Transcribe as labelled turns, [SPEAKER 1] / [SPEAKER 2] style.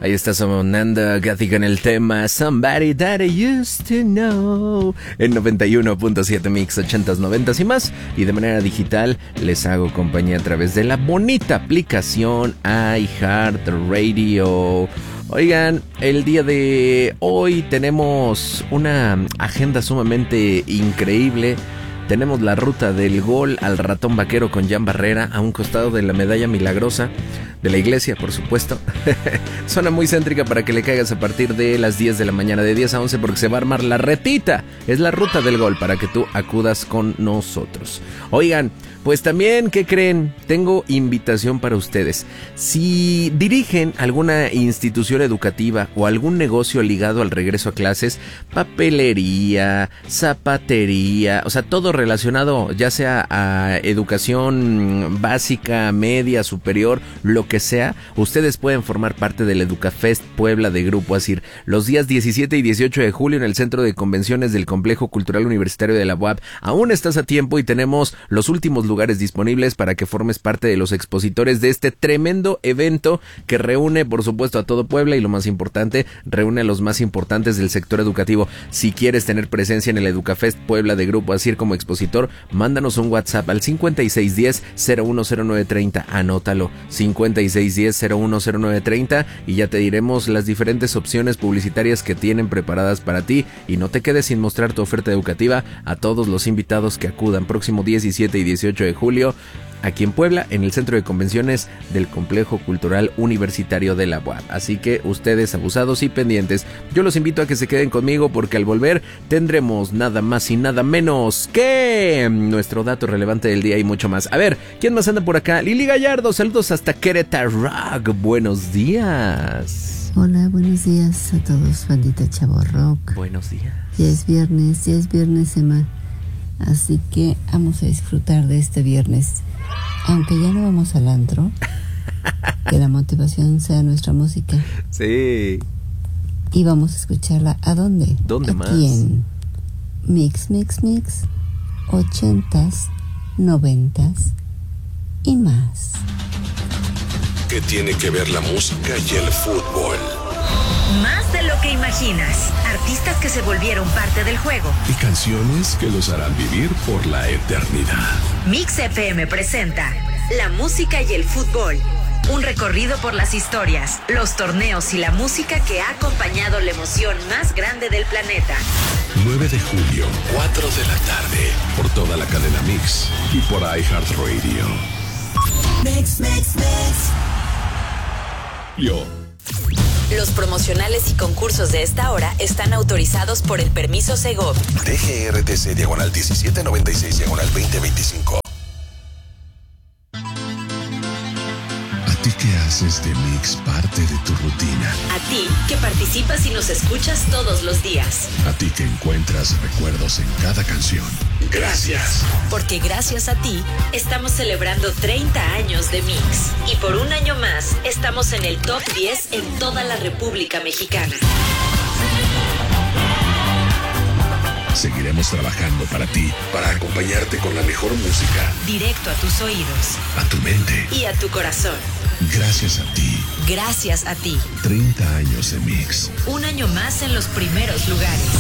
[SPEAKER 1] Ahí está sonando Kathy con el tema Somebody That I Used to Know en 91.7 Mix 80s, 90s y más. Y de manera digital les hago compañía a través de la bonita aplicación iHeartRadio. Oigan, el día de hoy tenemos una agenda sumamente increíble. Tenemos la ruta del gol al ratón vaquero con Jan Barrera a un costado de la medalla milagrosa de la iglesia, por supuesto. Zona muy céntrica para que le caigas a partir de las 10 de la mañana, de 10 a 11, porque se va a armar la retita. Es la ruta del gol para que tú acudas con nosotros. Oigan, pues también, ¿qué creen? Tengo invitación para ustedes. Si dirigen alguna institución educativa o algún negocio ligado al regreso a clases, papelería, zapatería, o sea, todo relacionado ya sea a educación básica, media, superior, lo que sea, ustedes pueden formar parte del EducaFest Puebla de Grupo ASIR los días 17 y 18 de julio en el Centro de Convenciones del Complejo Cultural Universitario de la UAP. Aún estás a tiempo y tenemos los últimos lugares disponibles para que formes parte de los expositores de este tremendo evento que reúne, por supuesto, a todo Puebla y, lo más importante, reúne a los más importantes del sector educativo. Si quieres tener presencia en el EducaFest Puebla de Grupo ASIR como expositor, mándanos un WhatsApp al 5610-010930, anótalo, 5610-010930, y ya te diremos las diferentes opciones publicitarias que tienen preparadas para ti. Y no te quedes sin mostrar tu oferta educativa a todos los invitados que acudan próximo 17 y 18 de julio aquí en Puebla, en el Centro de Convenciones del Complejo Cultural Universitario de la UAP. Así que ustedes abusados y pendientes. Yo los invito a que se queden conmigo porque al volver tendremos nada más y nada menos que nuestro dato relevante del día y mucho más. A ver, ¿quién más anda por acá? Lili Gallardo, saludos hasta Querétaro. Buenos días.
[SPEAKER 2] Hola, buenos días a todos, bandita Chavo Rock.
[SPEAKER 1] Buenos días.
[SPEAKER 2] Ya es viernes, Emma. Así que vamos a disfrutar de este viernes. Aunque ya no vamos al antro, que la motivación sea nuestra música.
[SPEAKER 1] Sí.
[SPEAKER 2] Y vamos a escucharla. ¿A dónde?
[SPEAKER 1] ¿Dónde
[SPEAKER 2] Aquí
[SPEAKER 1] más?
[SPEAKER 2] En Mix, 80s, 90s y más.
[SPEAKER 3] ¿Qué tiene que ver la música y el fútbol?
[SPEAKER 4] Más de lo que imaginas. Artistas que se volvieron parte del juego.
[SPEAKER 3] Y canciones que los harán vivir por la eternidad.
[SPEAKER 4] Mix FM presenta la música y el fútbol. Un recorrido por las historias, los torneos y la música que ha acompañado la emoción más grande del planeta.
[SPEAKER 3] 9 de julio, 4 de la tarde. Por toda la cadena Mix y por iHeartRadio.
[SPEAKER 5] Mix.
[SPEAKER 4] Los promocionales y concursos de esta hora están autorizados por el permiso Segov.
[SPEAKER 3] DGRTC /1796/2025. ¿A ti qué haces de Mix parte de tu rutina?
[SPEAKER 4] A ti que participas y nos escuchas todos los días.
[SPEAKER 3] A ti que encuentras recuerdos en cada canción. Gracias.
[SPEAKER 4] Porque gracias a ti estamos celebrando 30 años de Mix. Y por un año más estamos en el top 10 en toda la República Mexicana.
[SPEAKER 3] Seguiremos trabajando para ti, para acompañarte con la mejor música.
[SPEAKER 4] Directo a tus oídos.
[SPEAKER 3] A tu mente.
[SPEAKER 4] Y a tu corazón.
[SPEAKER 3] Gracias a ti.
[SPEAKER 4] Gracias a ti.
[SPEAKER 3] 30 años de Mix.
[SPEAKER 4] Un año más en los primeros lugares.